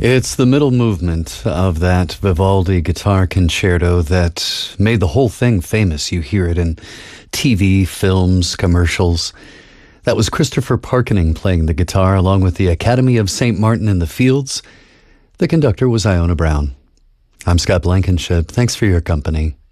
It's the middle movement of that Vivaldi guitar concerto that made the whole thing famous. You hear it in TV, films, commercials. That was Christopher Parkening playing the guitar along with the Academy of St. Martin in the Fields. The conductor was Iona Brown. I'm Scott Blankenship. Thanks for your company.